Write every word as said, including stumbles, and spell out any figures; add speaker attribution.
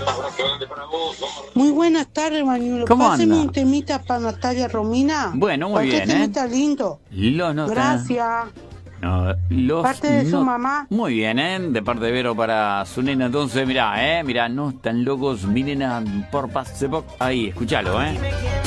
Speaker 1: Muy buenas tardes, Manuel.
Speaker 2: ¿Cómo
Speaker 1: Páseme
Speaker 2: anda?
Speaker 1: un temita para Natalia Romina.
Speaker 2: Bueno, muy
Speaker 1: Cualquier
Speaker 2: bien, ¿eh?
Speaker 1: temita lindo.
Speaker 2: Lo nota.
Speaker 1: Gracias.
Speaker 2: No, los
Speaker 1: Parte de su
Speaker 2: no-
Speaker 1: mamá.
Speaker 2: Muy bien, ¿eh? De parte de Vero para su nena. Entonces, mirá, ¿eh? Mirá, no están locos. Mi nena por pase. Ahí, escúchalo, ¿eh?